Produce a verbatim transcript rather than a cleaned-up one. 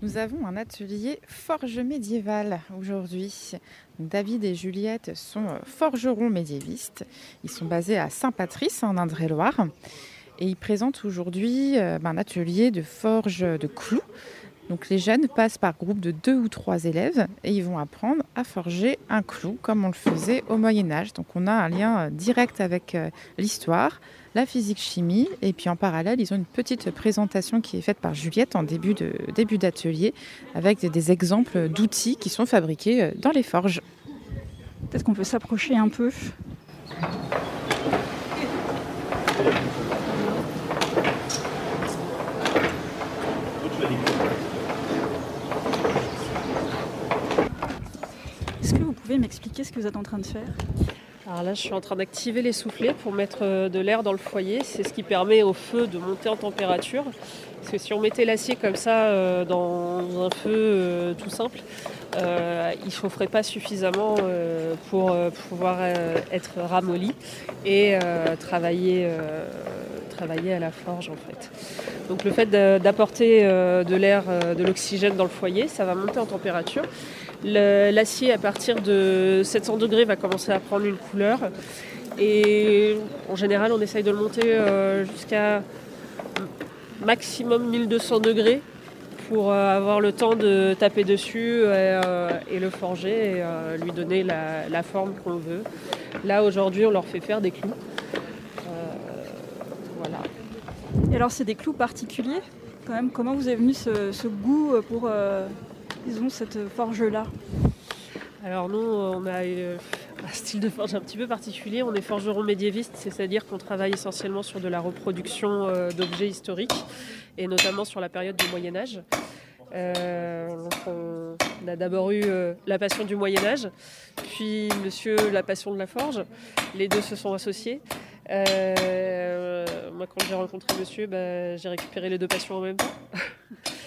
Nous avons un atelier forge médiévale aujourd'hui. Donc, David et Juliette sont euh, forgerons médiévistes. Ils sont basés à Saint-Patrice, en Indre-et-Loire. Et ils présentent aujourd'hui euh, ben, un atelier de forge de clous. Donc les jeunes passent par groupe de deux ou trois élèves et ils vont apprendre à forger un clou comme on le faisait au Moyen-Âge. Donc on a un lien euh, direct avec euh, l'histoire, la physique-chimie et puis en parallèle ils ont une petite présentation qui est faite par Juliette en début de, début d'atelier avec des, des exemples d'outils qui sont fabriqués euh, dans les forges. Peut-être qu'on peut s'approcher un peu. Est-ce que vous pouvez m'expliquer ce que vous êtes en train de faire ? Alors là, je suis en train d'activer les soufflets pour mettre de l'air dans le foyer. C'est ce qui permet au feu de monter en température. Parce que si on mettait l'acier comme ça euh, dans un feu euh, tout simple, euh, il ne chaufferait pas suffisamment euh, pour euh, pouvoir euh, être ramolli et euh, travailler, euh, travailler à la forge en fait. Donc le fait de, d'apporter euh, de l'air, euh, de l'oxygène dans le foyer, ça va monter en température. Le, l'acier à partir de sept cents degrés va commencer à prendre une couleur et en général on essaye de le monter euh, jusqu'à maximum mille deux cents degrés pour euh, avoir le temps de taper dessus et, euh, et le forger et euh, lui donner la, la forme qu'on veut. Là aujourd'hui on leur fait faire des clous. Euh, voilà. Et alors c'est des clous particuliers quand même. Comment vous est venu ce, ce goût pour euh, disons, cette forge-là ? Alors nous, on a euh, un style de forge un petit peu particulier. On est forgeron médiéviste, c'est-à-dire qu'on travaille essentiellement sur de la reproduction euh, d'objets historiques, et notamment sur la période du Moyen-Âge. Euh, donc on, on a d'abord eu euh, la passion du Moyen-Âge, puis monsieur la passion de la forge. Les deux se sont associés. Euh, moi, quand j'ai rencontré monsieur, bah, j'ai récupéré les deux passions en même temps.